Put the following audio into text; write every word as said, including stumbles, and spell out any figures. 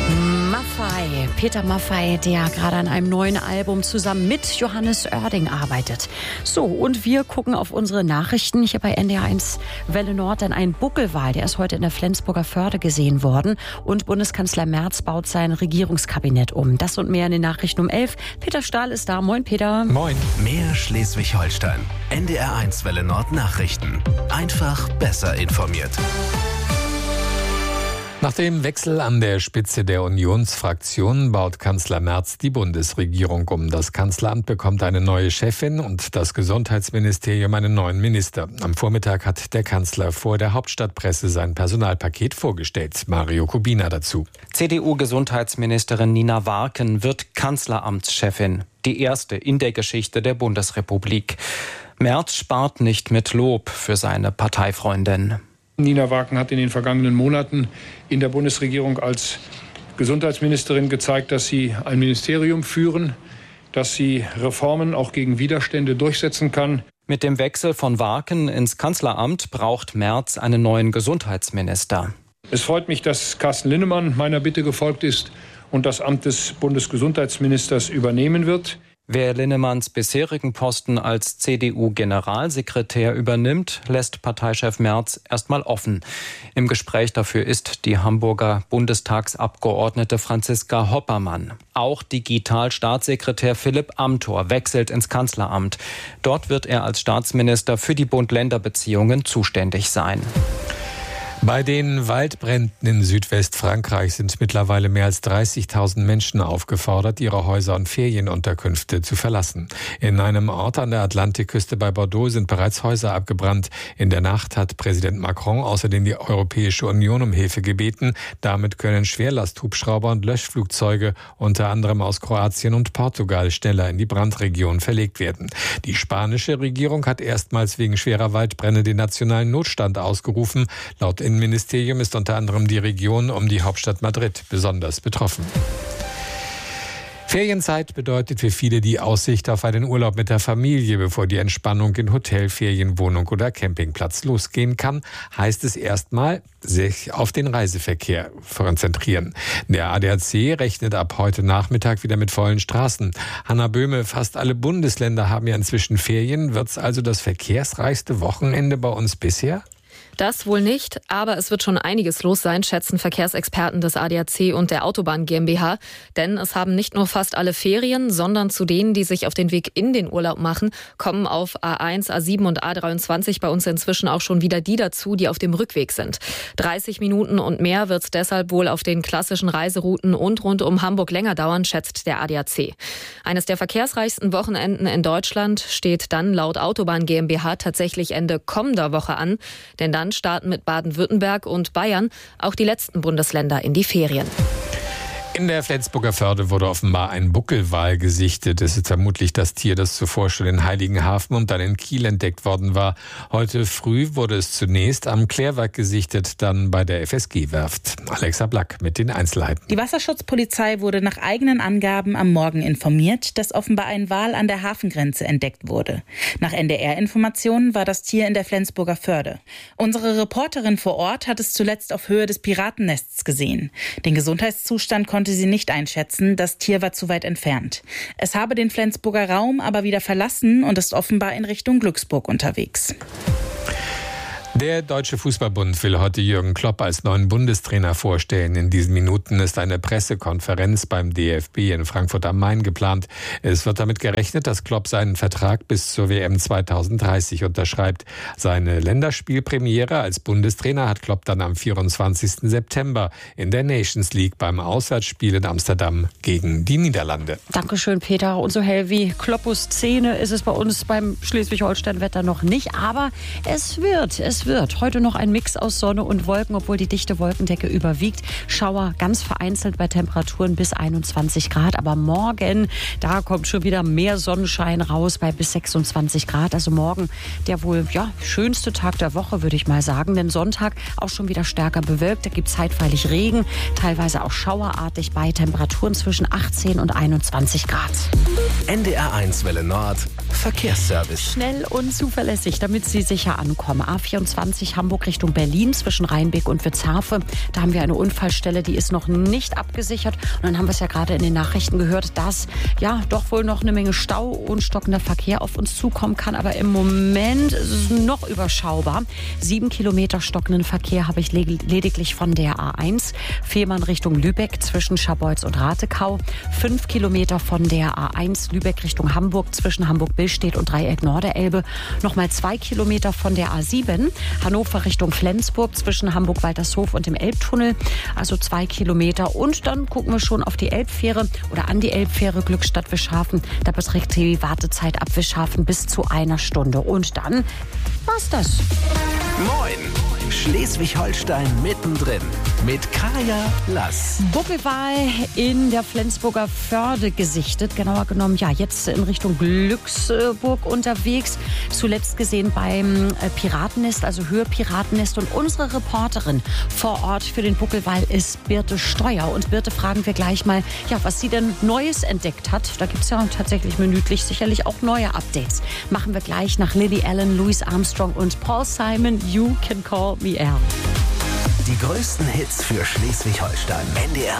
Maffay, Peter Maffay, der gerade an einem neuen Album zusammen mit Johannes Oerding arbeitet. So, und wir gucken auf unsere Nachrichten. Hier bei N D R eins Welle Nord dann ein Buckelwal. Der ist heute in der Flensburger Förde gesehen worden. Und Bundeskanzler Merz baut sein Regierungskabinett um. Das und mehr in den Nachrichten um elf. Peter Stahl ist da. Moin, Peter. Moin. Mehr Schleswig-Holstein. N D R eins Welle Nord Nachrichten. Einfach besser informiert. Nach dem Wechsel an der Spitze der Unionsfraktion baut Kanzler Merz die Bundesregierung um. Das Kanzleramt bekommt eine neue Chefin und das Gesundheitsministerium einen neuen Minister. Am Vormittag hat der Kanzler vor der Hauptstadtpresse sein Personalpaket vorgestellt. Mario Kubina dazu. C D U-Gesundheitsministerin Nina Warken wird Kanzleramtschefin. Die erste in der Geschichte der Bundesrepublik. Merz spart nicht mit Lob für seine Parteifreundin. Nina Warken hat in den vergangenen Monaten in der Bundesregierung als Gesundheitsministerin gezeigt, dass sie ein Ministerium führen, dass sie Reformen auch gegen Widerstände durchsetzen kann. Mit dem Wechsel von Warken ins Kanzleramt braucht Merz einen neuen Gesundheitsminister. Es freut mich, dass Carsten Linnemann meiner Bitte gefolgt ist und das Amt des Bundesgesundheitsministers übernehmen wird. Wer Linnemanns bisherigen Posten als C D U-Generalsekretär übernimmt, lässt Parteichef Merz erstmal offen. Im Gespräch dafür ist die Hamburger Bundestagsabgeordnete Franziska Hoppermann. Auch Digital-Staatssekretär Philipp Amthor wechselt ins Kanzleramt. Dort wird er als Staatsminister für die Bund-Länder-Beziehungen zuständig sein. Bei den Waldbränden in Südwestfrankreich sind mittlerweile mehr als dreißigtausend Menschen aufgefordert, ihre Häuser und Ferienunterkünfte zu verlassen. In einem Ort an der Atlantikküste bei Bordeaux sind bereits Häuser abgebrannt. In der Nacht hat Präsident Macron außerdem die Europäische Union um Hilfe gebeten. Damit können Schwerlasthubschrauber und Löschflugzeuge unter anderem aus Kroatien und Portugal schneller in die Brandregion verlegt werden. Die spanische Regierung hat erstmals wegen schwerer Waldbrände den nationalen Notstand ausgerufen. Laut Innenministerium ist unter anderem die Region um die Hauptstadt Madrid besonders betroffen. Ferienzeit bedeutet für viele die Aussicht auf einen Urlaub mit der Familie. Bevor die Entspannung in Hotel, Ferienwohnung oder Campingplatz losgehen kann, heißt es erstmal, sich auf den Reiseverkehr konzentrieren. Der A D A C rechnet ab heute Nachmittag wieder mit vollen Straßen. Hanna Böhme, fast alle Bundesländer haben ja inzwischen Ferien. Wird es also das verkehrsreichste Wochenende bei uns bisher? Das wohl nicht, aber es wird schon einiges los sein, schätzen Verkehrsexperten des A D A C und der Autobahn GmbH. Denn es haben nicht nur fast alle Ferien, sondern zu denen, die sich auf den Weg in den Urlaub machen, kommen auf A eins, A sieben und A dreiundzwanzig bei uns inzwischen auch schon wieder die dazu, die auf dem Rückweg sind. dreißig Minuten und mehr wird es deshalb wohl auf den klassischen Reiserouten und rund um Hamburg länger dauern, schätzt der A D A C. Eines der verkehrsreichsten Wochenenden in Deutschland steht dann laut Autobahn GmbH tatsächlich Ende kommender Woche an. Denn dann starten mit Baden-Württemberg und Bayern auch die letzten Bundesländer in die Ferien. In der Flensburger Förde wurde offenbar ein Buckelwal gesichtet. Es ist vermutlich das Tier, das zuvor schon in Heiligenhafen und dann in Kiel entdeckt worden war. Heute früh wurde es zunächst am Klärwerk gesichtet, dann bei der F S G-Werft. Alexa Black mit den Einzelheiten. Die Wasserschutzpolizei wurde nach eigenen Angaben am Morgen informiert, dass offenbar ein Wal an der Hafengrenze entdeckt wurde. Nach N D R-Informationen war das Tier in der Flensburger Förde. Unsere Reporterin vor Ort hat es zuletzt auf Höhe des Piratennests gesehen. Den Gesundheitszustand konnte sie nicht einschätzen, das Tier war zu weit entfernt. Es habe den Flensburger Raum aber wieder verlassen und ist offenbar in Richtung Glücksburg unterwegs. Der Deutsche Fußballbund will heute Jürgen Klopp als neuen Bundestrainer vorstellen. In diesen Minuten ist eine Pressekonferenz beim D F B in Frankfurt am Main geplant. Es wird damit gerechnet, dass Klopp seinen Vertrag bis zur W M zweitausenddreißig unterschreibt. Seine Länderspielpremiere als Bundestrainer hat Klopp dann am vierundzwanzigsten September in der Nations League beim Auswärtsspiel in Amsterdam gegen die Niederlande. Dankeschön, Peter. Und so hell wie Kloppus Szene ist es bei uns beim Schleswig-Holstein-Wetter noch nicht. Aber es wird, es wird heute noch ein Mix aus Sonne und Wolken, obwohl die dichte Wolkendecke überwiegt. Schauer ganz vereinzelt bei Temperaturen bis einundzwanzig Grad. Aber morgen, da kommt schon wieder mehr Sonnenschein raus bei bis sechsundzwanzig Grad. Also morgen der wohl ja, schönste Tag der Woche, würde ich mal sagen. Denn Sonntag auch schon wieder stärker bewölkt. Da gibt es zeitweilig Regen, teilweise auch schauerartig bei Temperaturen zwischen achtzehn und einundzwanzig Grad. N D R eins Welle Nord Verkehrsservice. Schnell und zuverlässig, damit Sie sicher ankommen. A vierundzwanzig Hamburg Richtung Berlin zwischen Rheinbeck und Witzhafe. Da haben wir eine Unfallstelle, die ist noch nicht abgesichert. Und dann haben wir es ja gerade in den Nachrichten gehört, dass ja doch wohl noch eine Menge Stau und stockender Verkehr auf uns zukommen kann. Aber im Moment ist es noch überschaubar. Sieben Kilometer stockenden Verkehr habe ich lediglich von der A eins. Fehmarn Richtung Lübeck zwischen Scharbeutz und Ratekau. Fünf Kilometer von der A eins Lübeck Richtung Hamburg zwischen Hamburg-Billstedt und Dreieck Norderelbe. Nochmal zwei Kilometer von der A sieben. Hannover Richtung Flensburg zwischen Hamburg-Waltershof und dem Elbtunnel. Also zwei Kilometer. Und dann gucken wir schon auf die Elbfähre oder an die Elbfähre Glückstadt-Wischhafen. Da beträgt die Wartezeit ab Wischhafen bis zu einer Stunde. Und dann war's das. Moin! Schleswig-Holstein mittendrin mit Kaya Lass. Buckelwal in der Flensburger Förde gesichtet. Genauer genommen, ja, jetzt in Richtung Glücksburg unterwegs. Zuletzt gesehen beim Piratennest, also Höhe Piratennest. Und unsere Reporterin vor Ort für den Buckelwal ist Birte Steuer. Und Birte, fragen wir gleich mal, ja, was sie denn Neues entdeckt hat. Da gibt es ja tatsächlich minütlich sicherlich auch neue Updates. Machen wir gleich nach Lily Allen, Louis Armstrong und Paul Simon. You Can Call Me Al. Die größten Hits für Schleswig-Holstein. N D R